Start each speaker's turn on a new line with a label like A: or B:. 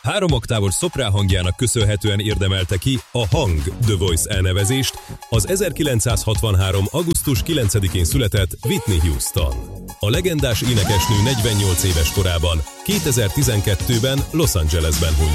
A: 3 oktávos szoprán hangjának köszönhetően érdemelte ki a Hang The Voice elnevezést az 1963. augusztus 9-én született Whitney Houston. A legendás énekesnő 48 éves korában 2012-ben Los Angelesben hunyt